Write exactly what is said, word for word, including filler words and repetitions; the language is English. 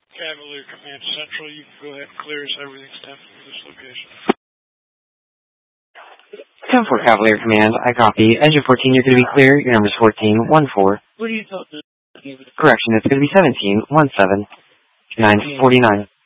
Cavalier Command Central, you can go ahead and clear us. Everything's ten from this location. ten four Cavalier Command, I copy. Engine fourteen, you're going to be clear. Your number's fourteen one four. What do you thought? Correction, it's going to be seventeen one seven nine forty-nine.